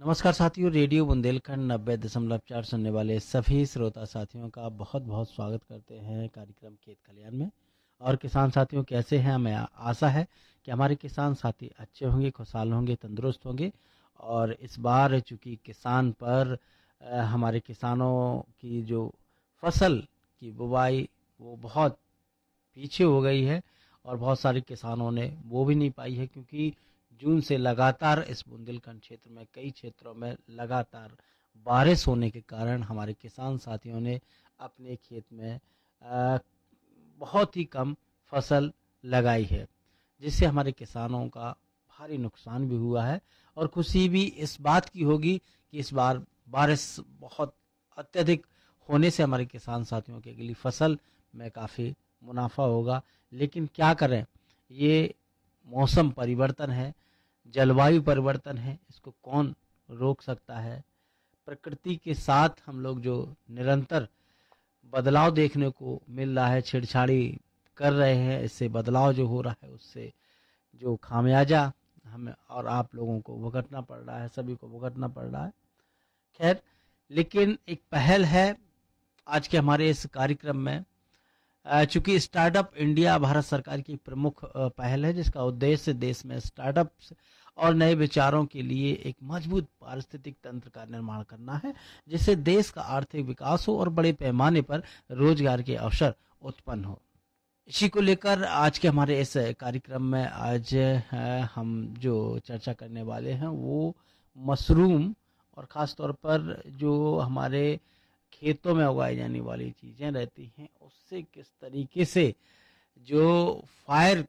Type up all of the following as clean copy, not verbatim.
नमस्कार साथियों, रेडियो बुंदेलखंड 90.4 सुनने वाले सभी श्रोता साथियों का बहुत बहुत स्वागत करते हैं कार्यक्रम खेत खलियान में। और किसान साथियों कैसे हैं? हमें आशा है कि हमारे किसान साथी अच्छे होंगे, खुशहाल होंगे, तंदुरुस्त होंगे। और इस बार चूंकि किसान पर हमारे किसानों की जो फसल की बुवाई वो बहुत पीछे हो गई है और बहुत सारे किसानों ने वो भी नहीं पाई है, क्योंकि जून से लगातार इस बुंदेलखंड क्षेत्र में कई क्षेत्रों में लगातार बारिश होने के कारण हमारे किसान साथियों ने अपने खेत में अ, बहुत ही कम फसल लगाई है, जिससे हमारे किसानों का भारी नुकसान भी हुआ है। और खुशी भी इस बात की होगी कि इस बार बारिश बहुत अत्यधिक होने से हमारे किसान साथियों के अगली फसल में काफ़ी मुनाफा होगा। लेकिन क्या करें, ये मौसम परिवर्तन है, जलवायु परिवर्तन है, इसको कौन रोक सकता है। प्रकृति के साथ हम लोग जो निरंतर बदलाव देखने को मिल रहा है, छेड़छाड़ी कर रहे हैं, इससे बदलाव जो हो रहा है उससे जो खामियाजा हमें और आप लोगों को भुगतना पड़ रहा है, सभी को भुगतना पड़ रहा है। खैर, लेकिन एक पहल है आज के हमारे इस कार्यक्रम में। चूंकि स्टार्टअप इंडिया भारत सरकार की प्रमुख पहल है, जिसका उद्देश्य देश में स्टार्टअप्स और नए विचारों के लिए एक मजबूत पारिस्थितिक तंत्र का निर्माण करना है, जिससे देश का आर्थिक विकास हो और बड़े पैमाने पर रोजगार के अवसर उत्पन्न हो। इसी को लेकर आज के हमारे इस कार्यक्रम में आज हम जो चर्चा करने वाले हैं वो मशरूम और ख़ास तौर पर जो हमारे खेतों में उगाई जाने वाली चीज़ें रहती हैं उससे किस तरीके से जो फायर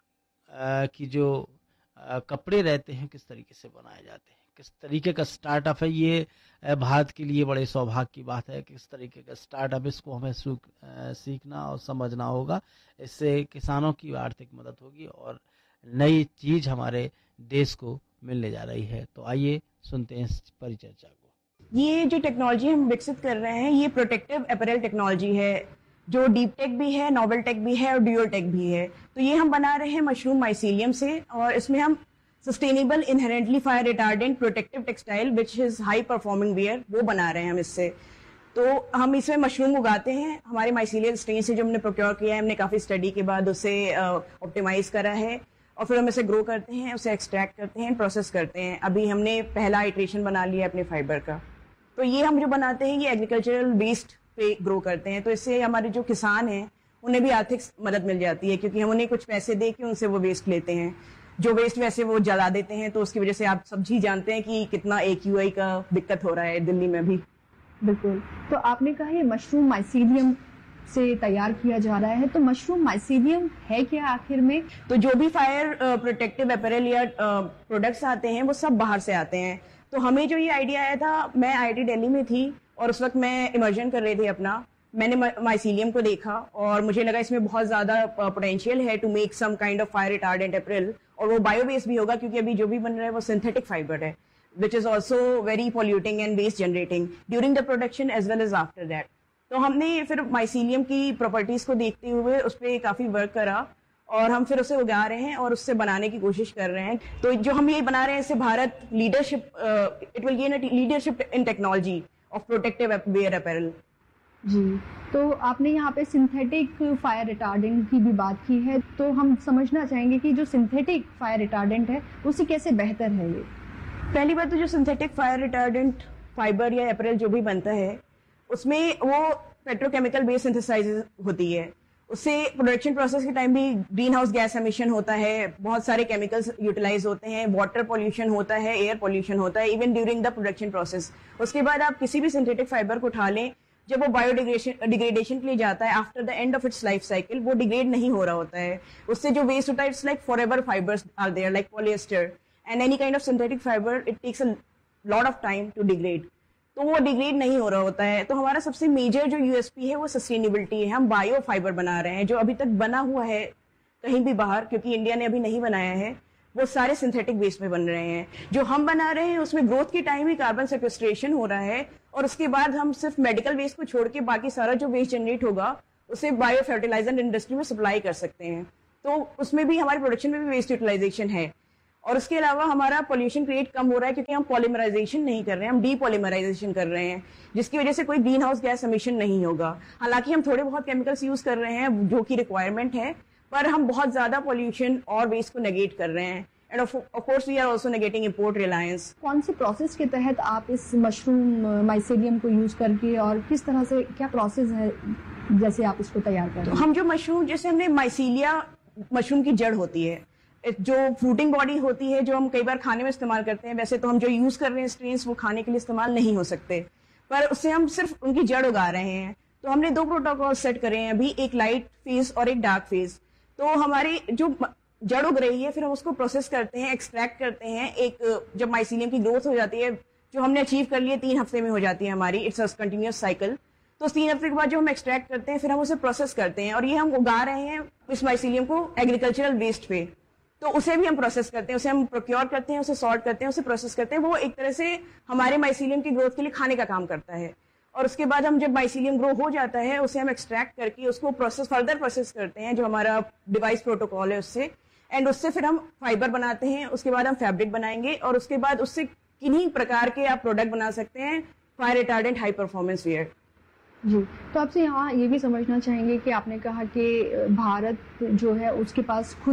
की जो कपड़े रहते हैं किस तरीके से बनाए जाते हैं, किस तरीके का स्टार्टअप है ये। भारत के लिए बड़े सौभाग्य की बात है, किस तरीके का स्टार्टअप, इसको हमें सीखना और समझना होगा। इससे किसानों की आर्थिक मदद होगी और नई चीज़ हमारे देश को मिलने जा रही है। तो आइए सुनते हैं इस परिचर्चा को। ये जो टेक्नोलॉजी हम विकसित कर रहे हैं ये प्रोटेक्टिव अपैरल टेक्नोलॉजी है, जो डीप टेक भी है, नोवेल टेक भी है और ड्यूल टेक भी है। तो ये हम बना रहे हैं मशरूम माइसीलियम से, और इसमें हम sustainable inherently fire retardant protective textile which is high performing wear वो बना रहे हैं हम इससे। तो हम इसमें मशरूम उगाते हैं हमारे माइसीलियल स्ट्रेन से, जो हमने प्रोक्योर किया है, हमने काफ़ी स्टडी के बाद उसे ऑप्टिमाइज करा है और फिर हम इसे ग्रो करते हैं, उसे एक्सट्रैक्ट करते हैं, प्रोसेस करते हैं। अभी हमने पहला इटरेशन बना लिया अपने फाइबर का। तो ये हम जो बनाते हैं ये एग्रीकल्चरल वेस्ट पे ग्रो करते हैं, तो इससे हमारे जो किसान हैं उन्हें भी आर्थिक मदद मिल जाती है, क्योंकि हम उन्हें कुछ पैसे दे के उनसे वो वेस्ट लेते हैं। जो वेस्ट वैसे वो जला देते हैं, तो उसकी वजह से आप सब ही जानते हैं कि कितना AQI का दिक्कत हो रहा है दिल्ली में भी। बिल्कुल। तो आपने कहा ये मशरूम माइसीलियम से तैयार किया जा रहा है, तो मशरूम माइसीलियम है क्या आखिर में? तो जो भी फायर प्रोटेक्टिव अपैरल या प्रोडक्ट्स आते हैं वो सब बाहर से आते हैं। तो हमें जो ये आइडिया आया था, मैं IIT दिल्ली में थी और उस वक्त मैं इमर्जन कर रही थी अपना। मैंने माइसीलियम को देखा और मुझे लगा इसमें बहुत ज्यादा पोटेंशियल है to make some kind of fire retardant apparel, और वो बायो बेस्ड भी होगा, क्योंकि अभी जो भी बन रहा है वो सिंथेटिक फाइबर है, which is also very polluting and waste generating during the production as well as after that. तो हमने फिर माइसीलियम की प्रॉपर्टीज को देखते हुए उस पर काफी वर्क करा और हम फिर उसे उगा रहे हैं और उससे बनाने की कोशिश कर रहे हैं। तो जो हम ये बना रहे हैं इससे Bharat leadership, it will gain leadership in technology of protective where apparel. जी, तो आपने यहाँ पे सिंथेटिक फायर रिटार्डेंट की भी बात की है, तो हम समझना चाहेंगे कि जो सिंथेटिक फायर रिटार्डेंट है उसी कैसे बेहतर है ये? पहली बात तो जो सिंथेटिक फायर रिटार्डेंट फाइबर या अपैरल जो भी बनता है उसमें वो पेट्रोकेमिकल बेस्ड सिंथेसाइज होती है। उससे प्रोडक्शन प्रोसेस के टाइम भी ग्रीन हाउस गैस एमिशन होता है, बहुत सारे केमिकल्स यूटिलाइज होते हैं, वाटर पॉल्यूशन होता है, एयर पॉल्यूशन होता है, even during the production process. उसके बाद आप किसी भी सिंथेटिक फाइबर को उठा लें, जब वो बायोडिग्रेडेशन के लिए जाता है after the end of its life cycle, वो डिग्रेड नहीं हो रहा होता है। उससे जो वेस्ट होता है it's like forever fibres are there, like polyester and any kind of synthetic fiber, it takes a lot of time to degrade. तो वो डिग्रेड नहीं हो रहा होता है। तो हमारा सबसे मेजर जो USP है वो सस्टेनेबिलिटी है। हम बायो फाइबर बना रहे हैं, जो अभी तक बना हुआ है कहीं भी बाहर, क्योंकि इंडिया ने अभी नहीं बनाया है, वो सारे सिंथेटिक वेस्ट में बन रहे हैं। जो हम बना रहे हैं उसमें ग्रोथ के टाइम ही कार्बन सेक्वेस्ट्रेशन हो रहा है, और उसके बाद हम सिर्फ मेडिकल वेस्ट को छोड़ के बाकी सारा जो वेस्ट जनरेट होगा उसे बायो फर्टिलाइजर इंडस्ट्री में सप्लाई कर सकते हैं। तो उसमें भी हमारे प्रोडक्शन में भी वेस्ट यूटिलाइजेशन है। और उसके अलावा हमारा पोल्यूशन क्रिएट कम हो रहा है क्योंकि हम पॉलीमराइजेशन नहीं कर रहे हैं, हम डीपॉलीमराइजेशन कर रहे हैं, जिसकी वजह से कोई ग्रीन हाउस गैस एमिशन नहीं होगा। हालांकि हम थोड़े बहुत केमिकल्स यूज कर रहे हैं जो कि रिक्वायरमेंट है, पर हम बहुत ज्यादा पोल्यूशन और वेस्ट को नेगेट कर रहे हैं। End of course we are also negating import Reliance. कौन सी प्रोसेस के तहत आप इस मशरूम माइसेलियम को यूज करके, और किस तरह से क्या प्रोसेस है जैसे आप इसको तैयार कर रहे हैं? हम जो मशरूम, जैसे हमने माइसीलिया मशरूम की जड़ होती है, जो फ्रूटिंग बॉडी होती है, जो हम कई बार खाने में इस्तेमाल करते हैं। वैसे तो हम जो यूज कर रहे हैं स्ट्रेन्स वो खाने के लिए इस्तेमाल नहीं हो सकते, पर उससे हम सिर्फ उनकी जड़ उगा रहे हैं। तो हमने 2 प्रोटोकॉल सेट करे हैं अभी, एक लाइट फेज और एक डार्क फेज। तो हमारी जो जड़ उग रही है, फिर हम उसको प्रोसेस करते हैं, एक्सट्रैक्ट करते हैं। एक जब माइसीलियम की ग्रोथ हो जाती है, जो हमने अचीव कर लिया 3 हफ्ते में हो जाती है हमारी, इट्स अ कंटिन्यूअस साइकिल। तो 3 हफ्ते के बाद जो हम एक्सट्रैक्ट करते हैं, फिर हम उसे प्रोसेस करते हैं, और ये हम उगा रहे हैं इस माइसीलियम को एग्रीकल्चरल वेस्ट पे। तो उसे भी हम प्रोसेस करते हैं, उसे हम प्रोक्योर करते हैं, उसे सॉर्ट करते हैं, उसे प्रोसेस करते हैं। वो एक तरह से हमारे माइसीलियम की ग्रोथ के लिए खाने का काम करता है। और उसके बाद हम जब माइसीलियम ग्रो हो जाता है, उसे हम एक्सट्रैक्ट करके उसको फर्दर प्रोसेस करते हैं, जो हमारा डिवाइस प्रोटोकॉल है उससे। एंड उससे फिर हम फाइबर बनाते हैं, उसके बाद हम फैब्रिक बनाएंगे, और उसके बाद उससे किन्हीं प्रकार के आप प्रोडक्ट बना सकते हैं, fire retardant high performance wear. जी, तो आपसे यहाँ ये भी समझना चाहेंगे कि आपने कहा कि भारत जो है उसके पास खुद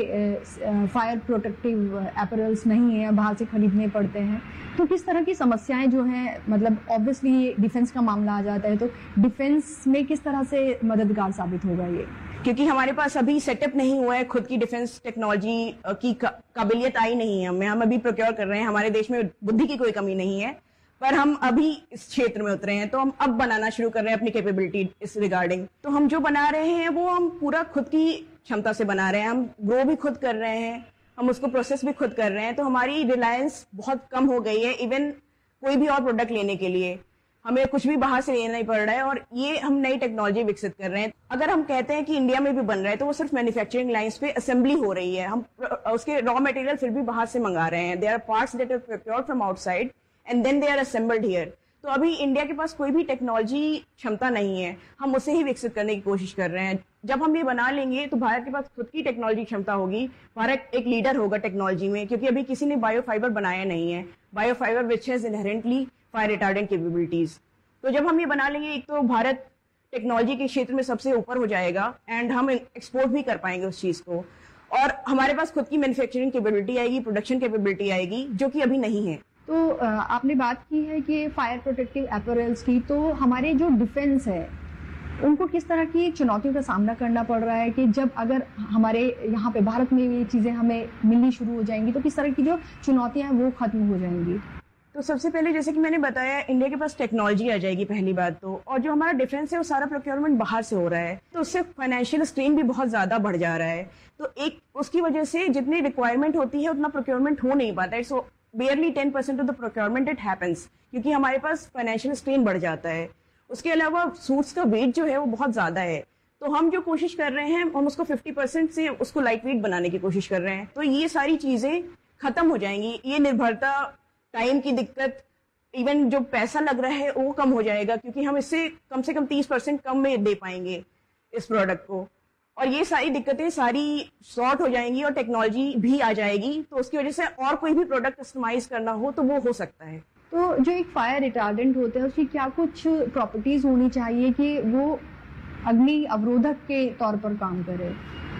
के फायर प्रोटेक्टिव अपैरल्स नहीं है, बाहर से खरीदने पड़ते हैं। तो किस तरह की समस्याएं जो हैं, मतलब ऑब्वियसली डिफेंस का मामला आ जाता है, तो डिफेंस में किस तरह से मददगार साबित होगा ये? क्योंकि हमारे पास अभी सेटअप नहीं हुआ है, खुद की डिफेंस टेक्नोलॉजी की काबिलियत आई नहीं है हमें। हम अभी प्रोक्योर कर रहे हैं, हमारे देश में बुद्धि की कोई कमी नहीं है, पर हम अभी इस क्षेत्र में उतरे हैं। तो हम अब बनाना शुरू कर रहे हैं अपनी कैपेबिलिटी इस रिगार्डिंग। तो हम जो बना रहे हैं वो हम पूरा खुद की क्षमता से बना रहे हैं। हम ग्रो भी खुद कर रहे हैं, हम उसको प्रोसेस भी खुद कर रहे हैं। तो हमारी रिलायंस बहुत कम हो गई है, इवन कोई भी और प्रोडक्ट लेने के लिए हमें कुछ भी बाहर से लेना नहीं पड़ रहा है। और ये हम नई टेक्नोलॉजी विकसित कर रहे हैं। अगर हम कहते हैं कि इंडिया में भी बन रहा है, तो वो सिर्फ मैन्युफैक्चरिंग लाइंस पे असेंबली हो रही है। हम उसके रॉ मटेरियल फिर भी बाहर से मंगा रहे हैं। There are parts that are procured from outside and then they are assembled here. तो अभी इंडिया के पास कोई भी टेक्नोलॉजी क्षमता नहीं है, हम उसे ही विकसित करने की कोशिश कर रहे हैं। जब हम ये बना लेंगे तो भारत के पास खुद की टेक्नोलॉजी क्षमता होगी, भारत एक लीडर होगा टेक्नोलॉजी में, क्योंकि अभी किसी ने बायोफाइबर बनाया नहीं है। बायोफाइबर which has inherently fire retardant capabilities. तो जब हम ये बना लेंगे, एक तो भारत टेक्नोलॉजी के क्षेत्र में सबसे ऊपर हो जाएगा, एंड हम एक्सपोर्ट भी कर पाएंगे उस चीज को, और हमारे पास खुद की मैन्युफैक्चरिंग कैपेबिलिटी आएगी, प्रोडक्शन कैपेबिलिटी आएगी, जो कि अभी नहीं है। तो आपने बात की है कि फायर प्रोटेक्टिव अपैरल्स की, तो हमारे जो डिफेंस है उनको किस तरह की चुनौतियों का सामना करना पड़ रहा है कि जब अगर हमारे यहाँ पे भारत में ये चीज़ें हमें मिलनी शुरू हो जाएंगी, तो किस तरह की जो चुनौतियां हैं वो खत्म हो जाएंगी? तो सबसे पहले, जैसे कि मैंने बताया, इंडिया के पास टेक्नोलॉजी आ जाएगी पहली बात तो, और जो हमारा डिफेंस है वो सारा प्रोक्योरमेंट बाहर से हो रहा है, तो उससे फाइनेंशियल स्ट्रेन भी बहुत ज्यादा बढ़ जा रहा है। तो एक उसकी वजह से जितनी रिक्वायरमेंट होती है उतना प्रोक्योरमेंट हो नहीं पाता है। सो barely 10% of the procurement it happens, क्योंकि हमारे पास फाइनेंशियल स्ट्रेन बढ़ जाता है। उसके अलावा सूट्स का वेट जो है वो बहुत ज्यादा है, तो हम जो कोशिश कर रहे हैं, हम उसको 50% से उसको लाइट वेट बनाने की कोशिश कर रहे हैं। तो ये सारी चीजें खत्म हो जाएंगी। ये निर्भरता, टाइम की दिक्कत, इवन जो पैसा लग रहा है वो कम हो जाएगा, क्योंकि हम इससे कम से कम 30% कम में दे पाएंगे इस प्रोडक्ट को। और ये सारी दिक्कतें सारी सॉर्ट हो जाएंगी और टेक्नोलॉजी भी आ जाएगी, तो उसकी वजह से और कोई भी प्रोडक्ट कस्टमाइज करना हो तो वो हो सकता है। तो जो एक फायर रिटार्डेंट होता है उसकी क्या कुछ प्रॉपर्टीज होनी चाहिए कि वो अग्नि अवरोधक के तौर पर काम करे?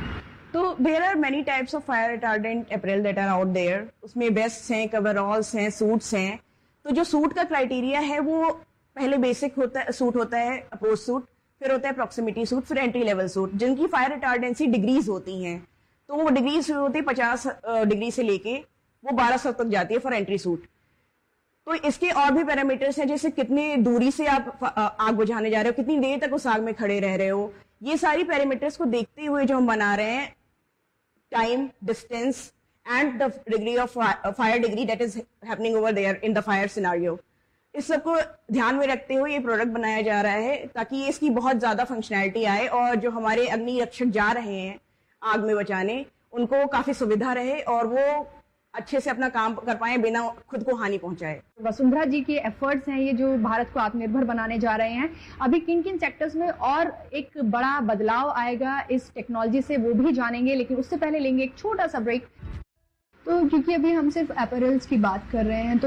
तो there are many types of fire retardant apparel that are out there. उसमें वेस्ट हैं, कवरऑल्स हैं, सूट्स हैं। तो जो सूट का क्राइटेरिया है वो पहले बेसिक सूट होता है, अप्रोच सूट, फिर होता है प्रॉक्सिमिटी सूट, फिर एंट्री लेवल सूट, जिनकी फायर रिटार्डेंसी डिग्रीज होती हैं। तो वो डिग्रीज होती है 50 डिग्री से लेके वो 1200 तक जाती है फॉर एंट्री सूट। तो इसके और भी पैरामीटर्स हैं, जैसे कितनी दूरी से आप आग बुझाने जा रहे हो, कितनी देर तक उस आग में खड़े रह रहे हो। ये सारी पैरामीटर्स को देखते हुए जो हम बना रहे हैं, time, distance and the degree of fire degree that is happening over there in the fire scenario, इस सबको ध्यान में रखते हुए ये प्रोडक्ट बनाया जा रहा है, ताकि इसकी बहुत ज्यादा फंक्शनैलिटी आए और जो हमारे अग्नि रक्षक जा रहे हैं आग में बचाने, उनको काफी सुविधा रहे और वो अच्छे से अपना काम कर पाए बिना खुद को हानि पहुंचाए। वसुंधरा जी के एफर्ट्स हैं ये जो भारत को आत्मनिर्भर बनाने जा रहे हैं। अभी किन किन सेक्टर्स में और एक बड़ा बदलाव आएगा इस टेक्नोलॉजी से, वो भी जानेंगे, लेकिन उससे पहले लेंगे एक छोटा सा ब्रेक। तो क्योंकि अभी हम सिर्फ अपैरल्स की बात कर रहे हैं, तो